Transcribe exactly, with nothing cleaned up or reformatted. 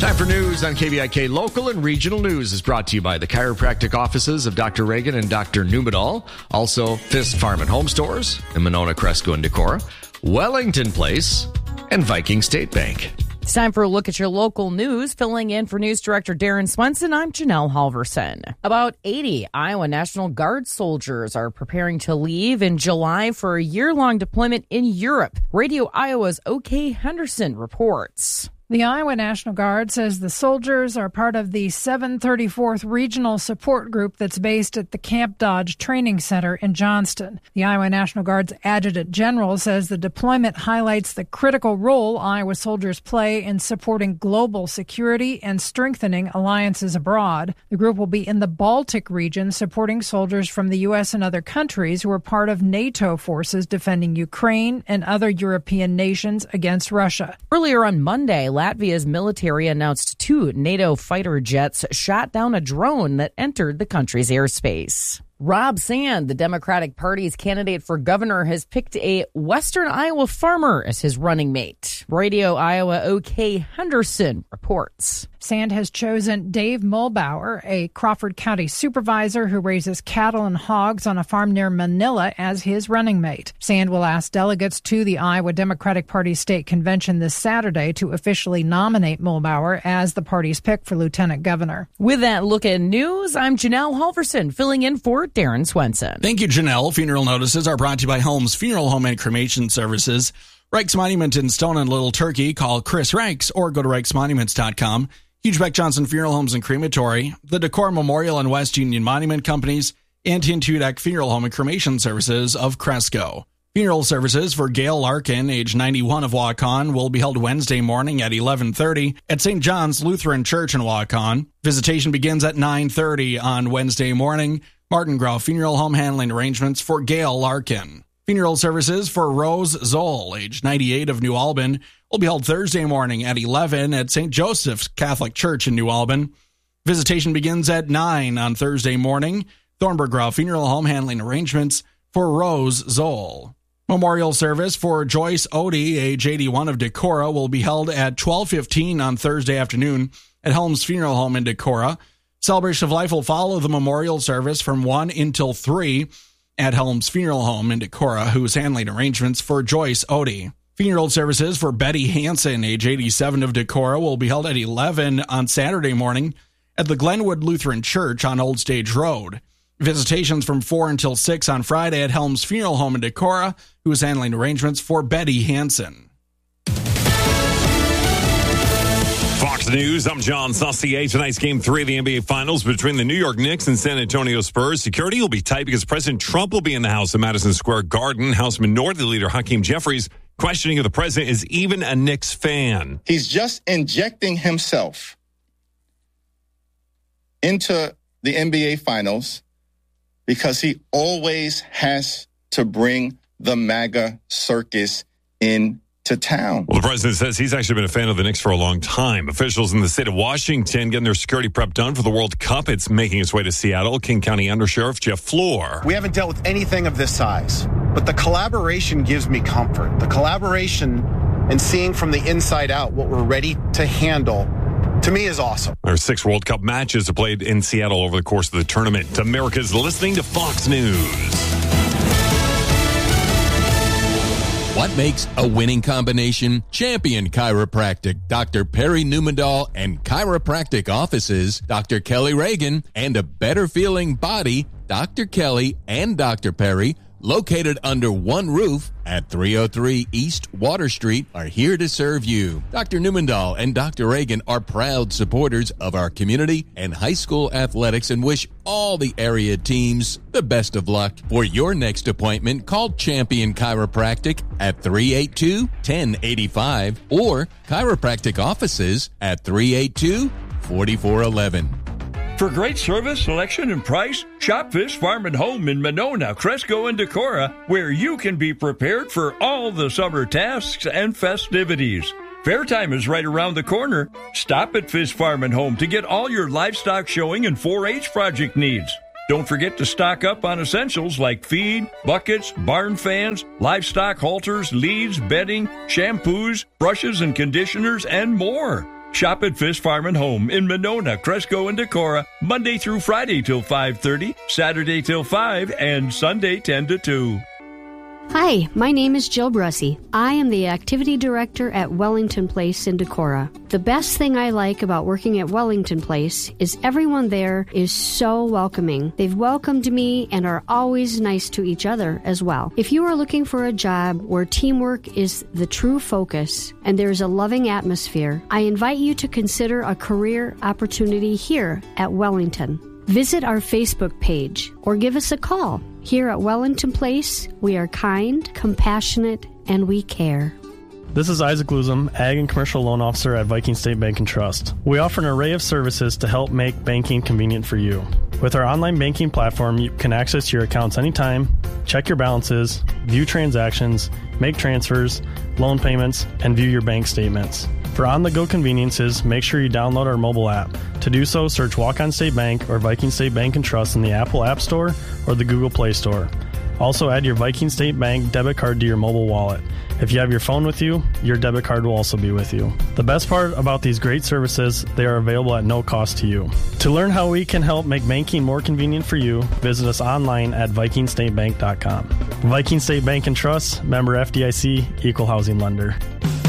Time for news on K V I K. Local and regional news is brought to you by the chiropractic offices of Doctor Reagan and Doctor Numedal. Also, Fisk Farm and Home Stores in Monona, Cresco, and Decorah, Wellington Place, and Viking State Bank. It's time for a look at your local news. Filling in for News Director Darren Swenson, I'm Janelle Halverson. About eighty Iowa National Guard soldiers are preparing to leave in July for a year-long deployment in Europe. Radio Iowa's O K Henderson reports. The Iowa National Guard says the soldiers are part of the seven thirty-fourth Regional Support Group that's based at the Camp Dodge Training Center in Johnston. The Iowa National Guard's Adjutant General says the deployment highlights the critical role Iowa soldiers play in supporting global security and strengthening alliances abroad. The group will be in the Baltic region, supporting soldiers from the U S and other countries who are part of NATO forces defending Ukraine and other European nations against Russia. Earlier on Monday, Latvia's military announced two NATO fighter jets shot down a drone that entered the country's airspace. Rob Sand, the Democratic Party's candidate for governor, has picked a Western Iowa farmer as his running mate. Radio Iowa O K Henderson reports. Sand has chosen Dave Mulbauer, a Crawford County supervisor who raises cattle and hogs on a farm near Manila, as his running mate. Sand will ask delegates to the Iowa Democratic Party state convention this Saturday to officially nominate Mulbauer as the party's pick for lieutenant governor. With that look at news, I'm Janelle Halverson, filling in for Darren Swenson. Thank you, Janelle. Funeral notices are brought to you by Holmes Funeral Home and Cremation Services. Reichs Monument in Stone and Little Turkey. Call Chris Reichs or go to reichs monuments dot com. Hugebeck Johnson Funeral Homes and Crematory, the Decorah Memorial and West Union Monument Companies, and Tintudeck Funeral Home and Cremation Services of Cresco. Funeral services for Gail Larkin, age ninety-one, of Waukon, will be held Wednesday morning at eleven thirty at Saint John's Lutheran Church in Waukon. Visitation begins at nine thirty on Wednesday morning. Martin Grau Funeral Home handling arrangements for Gail Larkin. Funeral services for Rose Zoll, age ninety-eight, of New Albin, will be held Thursday morning at eleven at Saint Joseph's Catholic Church in New Albin. Visitation begins at nine on Thursday morning. Thornburg Grau Funeral Home handling arrangements for Rose Zoll. Memorial service for Joyce Odie, age eighty-one, of Decorah, will be held at twelve fifteen on Thursday afternoon at Helms Funeral Home in Decorah. Celebration of Life will follow the memorial service from one until three at Helms Funeral Home in Decorah, who is handling arrangements for Joyce Odie. Funeral services for Betty Hansen, age eighty-seven, of Decorah, will be held at eleven on Saturday morning at the Glenwood Lutheran Church on Old Stage Road. Visitations from four until six on Friday at Helms Funeral Home in Decorah, who is handling arrangements for Betty Hansen. Fox News, I'm John Saucier. Tonight's Game three of the N B A Finals between the New York Knicks and San Antonio Spurs. Security will be tight because President Trump will be in the house at Madison Square Garden. House Minority Leader Hakeem Jeffries questioning if the president is even a Knicks fan. He's just injecting himself into the N B A Finals because he always has to bring the MAGA circus in to town. Well, the president says he's actually been a fan of the Knicks for a long time. Officials in the state of Washington getting their security prep done for the World Cup. It's making its way to Seattle. King County Undersheriff Jeff Floor. We haven't dealt with anything of this size, but the collaboration gives me comfort. The collaboration and seeing from the inside out what we're ready to handle, to me, is awesome. Our six World Cup matches are played in Seattle over the course of the tournament. America's listening to Fox News. What makes a winning combination? Champion Chiropractic, Doctor Perry Newmandahl, and chiropractic offices, Doctor Kelly Reagan, and a better feeling body, Doctor Kelly and Doctor Perry, located under one roof at three oh three East Water Street, are here to serve you. Doctor Newmandahl and Doctor Reagan are proud supporters of our community and high school athletics and wish all the area teams the best of luck. For your next appointment, call Champion Chiropractic at three eight two, one oh eight five or chiropractic offices at three eight two, four four one one. For great service, selection, and price, shop Fisk Farm and Home in Monona, Cresco, and Decorah, where you can be prepared for all the summer tasks and festivities. Fair time is right around the corner. Stop at Fisk Farm and Home to get all your livestock showing and four H project needs. Don't forget to stock up on essentials like feed, buckets, barn fans, livestock halters, leads, bedding, shampoos, brushes and conditioners, and more. Shop at Fish Farm and Home in Monona, Cresco, and Decorah, Monday through Friday till five thirty, Saturday till five, and Sunday ten to two. Hi, my name is Jill Brussy. I am the Activity Director at Wellington Place in Decorah. The best thing I like about working at Wellington Place is everyone there is so welcoming. They've welcomed me and are always nice to each other as well. If you are looking for a job where teamwork is the true focus and there is a loving atmosphere, I invite you to consider a career opportunity here at Wellington. Visit our Facebook page or give us a call. Here at Wellington Place, we are kind, compassionate, and we care. This is Isaac Luzum, Ag and Commercial Loan Officer at Viking State Bank and Trust. We offer an array of services to help make banking convenient for you. With our online banking platform, you can access your accounts anytime, check your balances, view transactions, make transfers, loan payments, and view your bank statements. For on-the-go conveniences, make sure you download our mobile app. To do so, search Walk-On State Bank or Viking State Bank and Trust in the Apple App Store or the Google Play Store. Also, add your Viking State Bank debit card to your mobile wallet. If you have your phone with you, your debit card will also be with you. The best part about these great services, they are available at no cost to you. To learn how we can help make banking more convenient for you, visit us online at viking state bank dot com. Viking State Bank and Trust, member F D I C, equal housing lender.